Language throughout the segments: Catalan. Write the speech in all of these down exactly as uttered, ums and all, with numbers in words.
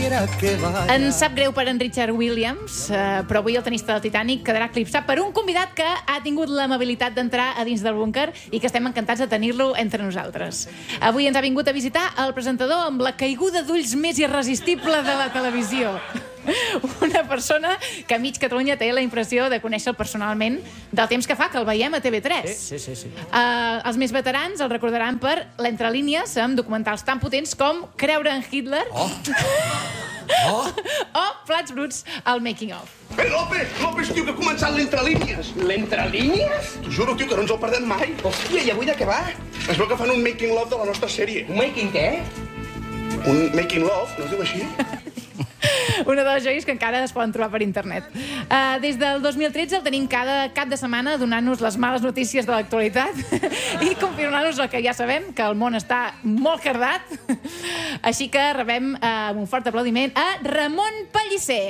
quiera que vaya. Ens sap greu per en Richard Williams, eh, però avui el tenista del Titanic quedarà eclipsat per un convidat que ha tingut l'amabilitat d'entrar a dins del búnquer i que estem encantats de tenir-lo entre nosaltres. Avui ens ha vingut a visitar el presentador amb la caiguda d'ulls més irresistible de la televisió. Una persona que a mig Catalunya té la impressió de conèixer-lo personalment del temps que fa que el veiem a T V tres. Sí, sí, sí. Uh, els més veterans el recordaran per l'entrelínies amb documentals tan potents com Creure en Hitler Oh. Oh. o Plats bruts al Making of. Eh, López! López, tio, que ha començat l'entrelínies. L'entrelínies? T'ho juro, tio, que no ens el perdem mai. Hòstia, i avui de què va? Es veu que fan un making love de la nostra sèrie. Un making què? Un making love, no es diu així? Una de les joies que encara es poden trobar per internet. Uh, des del dos mil tretze el tenim cada cap de setmana donant-nos les males notícies de l'actualitat i confirmant-nos el que ja sabem, que el món està molt cardat. Així que rebem uh, amb un fort aplaudiment a Ramon Pellicer.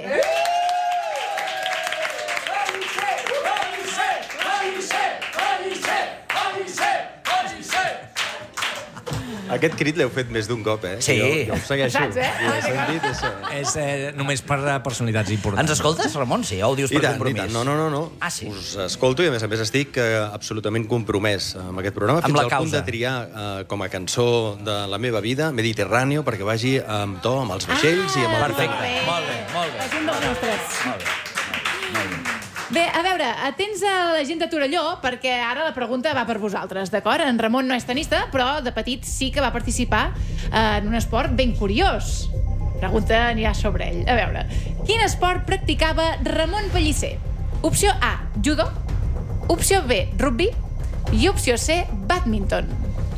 Aquest crit l'heu fet més d'un cop, eh? Sí. Jo, jo ho segueixo. Saps, eh? I he sentit això. És eh, només per a personalitats importants. Ens escoltes, Ramon? Sí, o ho dius I per tant, i compromís? tant. No, no, no, no. Ah, sí? Us escolto i, a més a més, estic eh, absolutament compromès amb aquest programa. Amb Fins la al punt causa. de triar eh, com a cançó de la meva vida Mediterráneo, perquè vagi amb to, amb els vaixells i amb el... Perfecte. Molt bé, molt bé. És un dels nostres. Molt bé. Molt bé. Bé, a veure, atents a la gent de Torelló, perquè ara la pregunta va per vosaltres, d'acord? En Ramon no és tenista, però de petit sí que va participar eh, en un esport ben curiós. Pregunta anirà sobre ell. A veure, quin esport practicava Ramon Pellicer? Opció A, judo. Opció B, rugby. I opció C, badminton.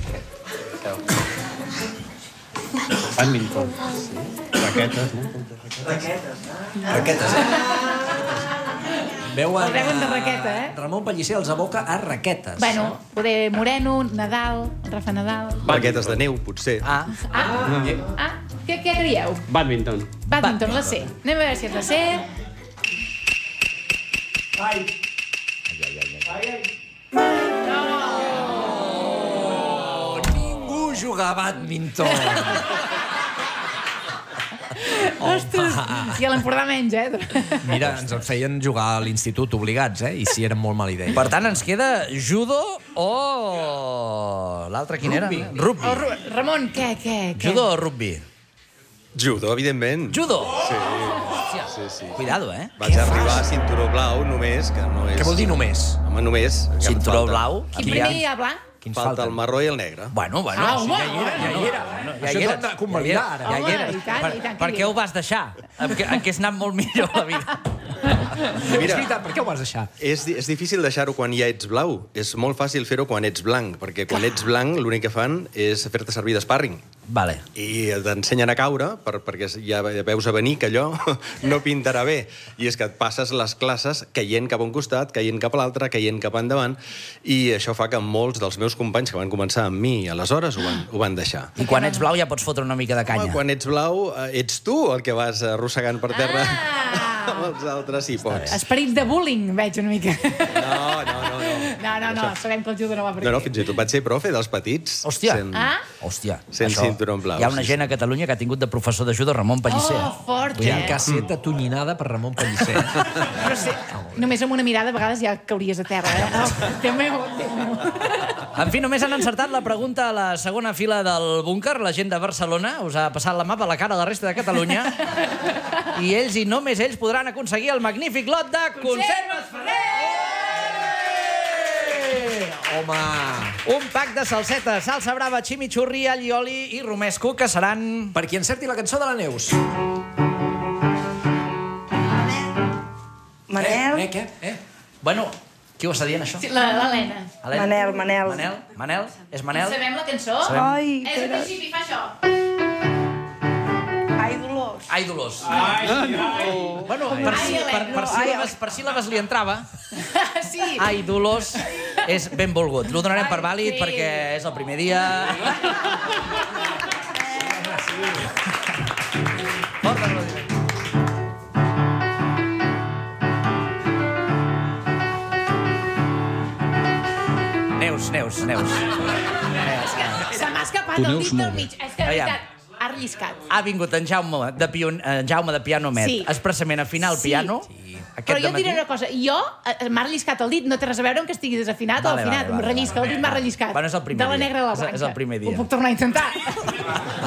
Badminton. Raquetes, no? Raquetes, eh? Veuen, El veuen de raqueta, eh? Ramon Pellicer els aboca a raquetes. Bueno, poder Moreno, Nadal, Rafa Nadal... Raquetes de neu, potser. Ah, Ah, ah, què, què creieu? Badminton. Badminton, la C. Anem a veure si és la C. Ningú juga a badminton. Ostres, i a l'Empordà menys, eh? Mira, ens el feien jugar a l'institut obligats, eh? I si era molt mala idea. per tant, ens queda judo o... L'altre quin era? Rugby. Oh, Ru- Ramon, què, què, què? Judo o rugby? Judo, evidentment. Judo! Sí, Hòstia, sí, sí. cuidado, eh? Vaig arribar a cinturó blau només, que no és... Què vol dir només? Home, només. que em Cinturó falta- blau. Quin Aquí primer hi hi ha- ha blanc? Quins Falta falten? el marró i el negre. Bueno, bueno. Ah, sí, home, ja hi era, ja hi era. Bueno, Ja això hi era. t'ho hem de convalidar, ara. Ja hi era. Home, i tant, per, i tant que per hi què ho era. vas deixar? En què, en què has anat molt millor la vida? És veritat, per què ho vas deixar? És, di- és difícil deixar-ho quan ja ets blau. És molt fàcil fer-ho quan ets blanc, perquè quan ets blanc l'únic que fan és fer-te servir d'espàrring. Vale. I t'ensenyen a caure, per, perquè ja veus a venir que allò no pintarà bé. I és que et passes les classes caient cap a un costat, caient cap a l'altre, caient cap endavant, i això fa que molts dels meus companys que van començar amb mi aleshores ho van, ho van deixar. I quan ets blau ja pots fotre una mica de canya. Home, quan ets blau, eh, ets tu el que vas arrossegant per terra. Ah! Amb els altres sí pots. Esperit de bullying, veig una mica. No, no, no. no. No, no, no, sabem que el judo no va per No, no, aquí. fins i tot vaig ser profe dels petits. Hòstia. Sent... Ah? Hòstia. Sent això- cinturó blau, Hi ha una sí, gent a Catalunya que ha tingut de professor de judo Ramon Pellicer. Oh, fort, Vull dir, eh? caseta tonyinada per Ramon Pellicer. Però sí, només amb una mirada a vegades ja cauries a terra, eh? Oh, Déu meu, Déu meu. En fi, només han encertat la pregunta a la segona fila del búnquer. La gent de Barcelona us ha passat la mà per la cara a la resta de Catalunya. I ells i només ells podran aconseguir el magnífic lot de Conserves Ferrer! Home! Un pack de salsetes, salsa brava, chimichurri, allioli i romesco, que seran... Per qui encerti la cançó de la Neus. Manel. Eh, eh, què? Eh? Bueno, qui ho està dient, això? Sí, la- l'Helena. Helena? Manel, Manel. Manel? Manel? És Manel? Sabem la cançó? Ai, És al però... principi, fa això. Ai, Dolors. Ai, Dolors. Ai, ai. Bueno, per, Ai, sí, per, Helena. per, síl·labes, per síl·labes li entrava. Sí. Ai, Dolors és ben volgut. L'ho donarem per vàlid sí. perquè és el primer dia. Porta aplaudiment. Neus, Neus, Neus. Se m'ha escapat Tu el neus dit del molt bé. mig. És que, de Aviam. veritat, ha relliscat. Ha vingut en Jaume de, pion... en Jaume de Pianomet, Sí. expressament a afinar el Sí. piano. Sí. Aquest Però jo et dematí. diré una cosa, jo eh, m'ha relliscat el dit, no té res a veure amb que estigui desafinat Vale, o afinat, vale, vale, rellisca, el dit m'ha relliscat. Bueno, és el primer de la dia. negra a la És- és blanca. el primer dia. Ho puc tornar a intentar.